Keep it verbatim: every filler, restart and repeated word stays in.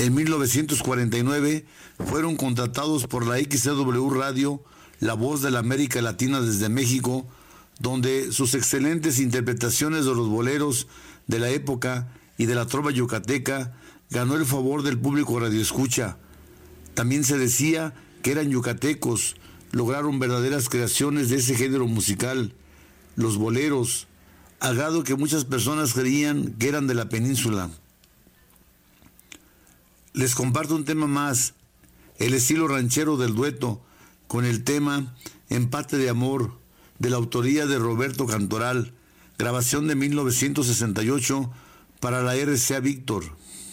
En mil novecientos cuarenta y nueve fueron contratados por la X C W Radio, la voz de la América Latina desde México, donde sus excelentes interpretaciones de los boleros de la época y de la trova yucateca ganó el favor del público radioescucha. También se decía que eran yucatecos, lograron verdaderas creaciones de ese género musical, los boleros, al grado que muchas personas creían que eran de la península. Les comparto un tema más, el estilo ranchero del dueto, con el tema Empate de Amor, de la autoría de Roberto Cantoral, grabación de mil novecientos sesenta y ocho para la R C A Víctor.